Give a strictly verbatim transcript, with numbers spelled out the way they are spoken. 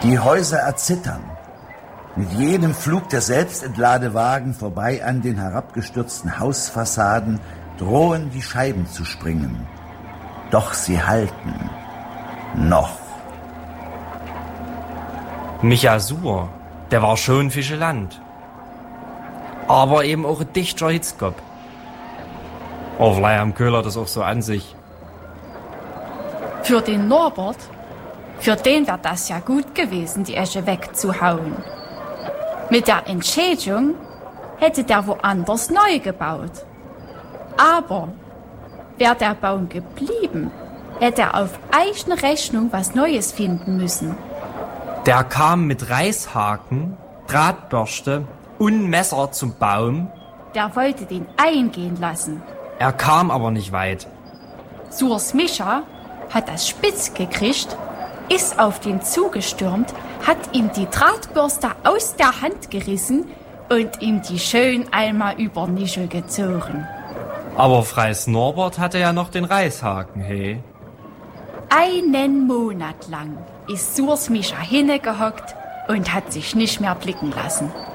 Die Häuser erzittern. Mit jedem Flug der Selbstentladewagen vorbei an den herabgestürzten Hausfassaden drohen die Scheiben zu springen. Doch sie halten. Noch. Micha Suhr, der war schon Fischeland. Aber eben auch ein dichter Hitzkopf. Oh, vielleicht haben Köhler das auch so an sich. Für den Norbert, für den wäre das ja gut gewesen, die Esche wegzuhauen. Mit der Entschädigung hätte der woanders neu gebaut. Aber wäre der Baum geblieben, hätte er auf eigene Rechnung was Neues finden müssen. Der kam mit Reishaken, Drahtbürste und Messer zum Baum. Der wollte den eingehen lassen. Er kam aber nicht weit. Suhrs Micha hat das spitz gekriegt, ist auf den zugestürmt, hat ihm die Drahtbürste aus der Hand gerissen und ihm die schön einmal über Nischel gezogen. Aber Freis Norbert hatte ja noch den Reishaken, hey. Einen Monat lang ist Suhrs Micha hingehockt und hat sich nicht mehr blicken lassen.